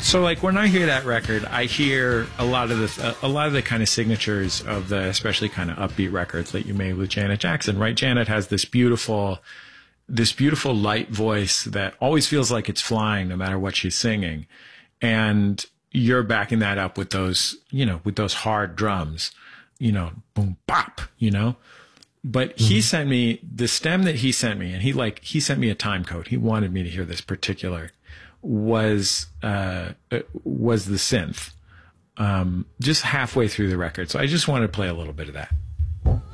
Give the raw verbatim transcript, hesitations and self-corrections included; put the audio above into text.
So, like, when I hear that record, I hear a lot of the a lot of the kind of signatures of the, especially kind of upbeat records that you made with Janet Jackson, right? Janet has this beautiful, this beautiful light voice that always feels like it's flying, no matter what she's singing, and you're backing that up with those, you know, with those hard drums, you know, boom, bop, you know. But mm-hmm. he sent me the stem that he sent me, and he like he sent me a time code. He wanted me to hear this particular. was uh was the synth um just halfway through the record. So I just wanted to play a little bit of that.